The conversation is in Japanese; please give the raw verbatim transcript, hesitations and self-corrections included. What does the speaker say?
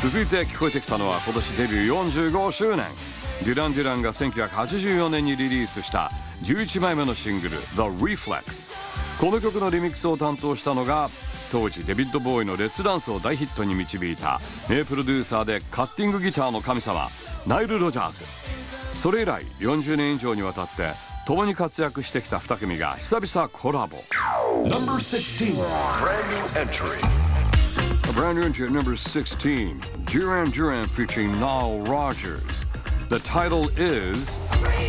続いて聞こえてきたのは今年デビューよんじゅうごしゅうねん、デュラン・デュランがせんきゅうひゃくはちじゅうよねんにリリースしたじゅういちまいめのシングル The Reflex。 この曲のリミックスを担当したのが当時デビッド・ボーイのレッツダンスを大ヒットに導いた名プロデューサーでカッティングギターの神様ナイル・ロジャーズ。それ以来よんじゅうねん以上にわたって共に活躍してきたに組が久々コラボ。 Number sixteen, brand new entry. A brand new entry at number sixteen, Duran Duran featuring Nile Rodgers. The title is